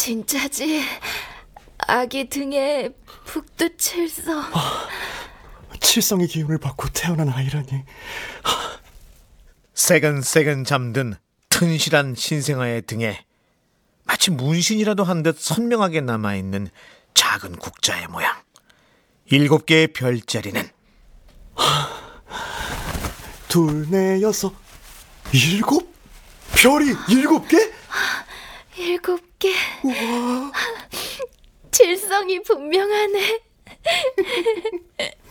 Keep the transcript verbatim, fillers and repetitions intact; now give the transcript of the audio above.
진짜지? 아기 등에 북두칠성. 아, 칠성의 기운을 받고 태어난 아이라니. 새근새근 잠든 튼실한 신생아의 등에 마치 문신이라도 한 듯 선명하게 남아있는 작은 국자의 모양. 일곱 개의 별자리는 둘, 넷, 여섯, 일곱? 별이 일곱 개? 일곱 개. 우와. 칠성이 분명하네.